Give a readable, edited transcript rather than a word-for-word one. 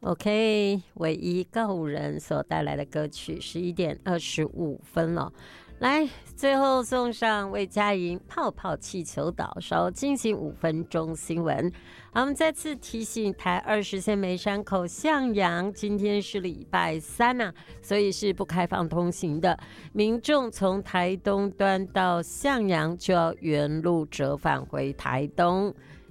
OK， 唯一告五人所带来的歌曲11:25了。来，最后送上魏佳莹泡泡气球岛，稍后进行5分钟新闻。好，我们再次提醒台20线梅山口向阳，今天是礼拜三啊，所以是不开放通行的。民众从台东端到向阳就要原路折返回台东。